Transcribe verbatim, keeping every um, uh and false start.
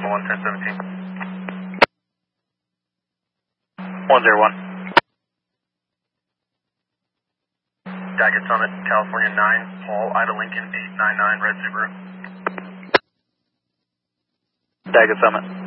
decimal one, ten seventeen. one zero one. Daggett Summit, California nine, Paul, Ida Lincoln eight nine nine, red Subaru. Daggett Summit.